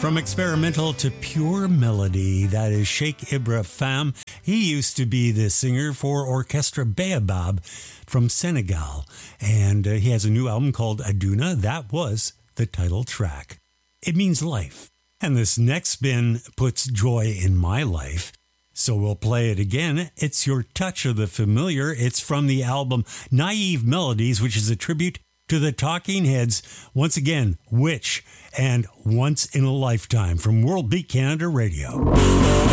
From experimental to pure melody, that is Sheikh Ibra Fam. He used to be the singer for Orchestra Baobab from Senegal, and he has a new album called Aduna. That was the title track. It means life. And this next spin puts joy in my life. So we'll play it again. It's Your Touch of the Familiar. It's from the album Naive Melodies, which is a tribute to the Talking Heads. Once again, Which and Once in a Lifetime from World Beat Canada Radio.